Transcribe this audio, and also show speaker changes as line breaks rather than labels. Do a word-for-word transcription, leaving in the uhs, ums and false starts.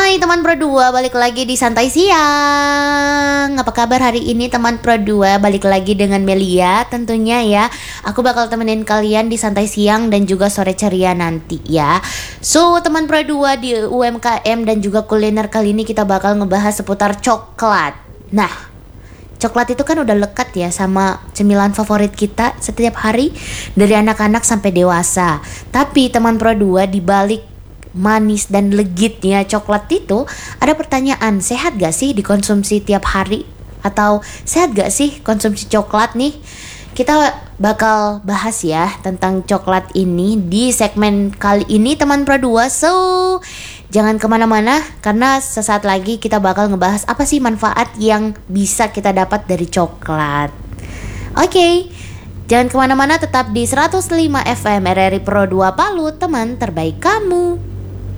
Hai teman Pro dua, balik lagi di Santai Siang. Apa kabar hari ini teman Pro dua? Balik lagi dengan Melia tentunya ya. Aku bakal temenin kalian di Santai Siang dan juga sore ceria nanti ya. So teman Pro dua, di U M K M dan juga kuliner kali ini kita bakal ngebahas seputar coklat. Nah, coklat itu kan udah lekat ya sama cemilan favorit kita setiap hari dari anak-anak sampai dewasa. Tapi teman Pro dua, di balik manis dan legitnya coklat itu ada pertanyaan, sehat gak sih dikonsumsi tiap hari? Atau sehat gak sih konsumsi coklat nih? Kita bakal bahas ya tentang coklat ini di segmen kali ini teman Pro dua. So jangan kemana-mana karena sesaat lagi kita bakal ngebahas apa sih manfaat yang bisa kita dapat dari coklat. Oke, okay. Jangan kemana-mana, tetap di seratus lima F M R R I Pro dua Palu, teman terbaik kamu.